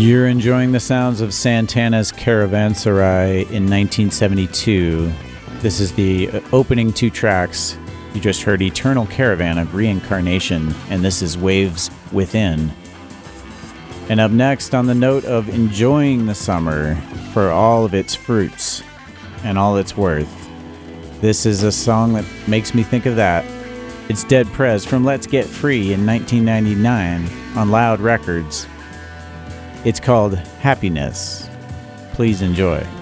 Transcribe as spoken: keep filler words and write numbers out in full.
You're enjoying the sounds of Santana's Caravanserai in nineteen seventy-two. This is the opening two tracks. You just heard Eternal Caravan of Reincarnation, and this is Waves Within. And up next, on the note of enjoying the summer for all of its fruits and all its worth, this is a song that makes me think of that. It's Dead Prez from Let's Get Free in nineteen ninety-nine on Loud Records. It's called Happiness. Please enjoy.